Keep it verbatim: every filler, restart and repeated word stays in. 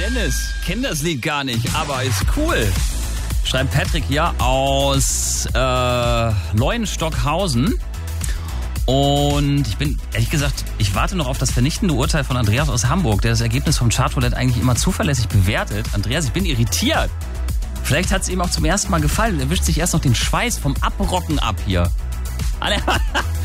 Dennis, kenn das Lied gar nicht, aber ist cool. Schreibt Patrick hier aus äh, Leuenstockhausen. Und ich bin, ehrlich gesagt, ich warte noch auf das vernichtende Urteil von Andreas aus Hamburg, der das Ergebnis vom Chartroulette eigentlich immer zuverlässig bewertet. Andreas, ich bin irritiert. Vielleicht hat es ihm auch zum ersten Mal gefallen. Er wischt sich erst noch den Schweiß vom Abrocken ab hier.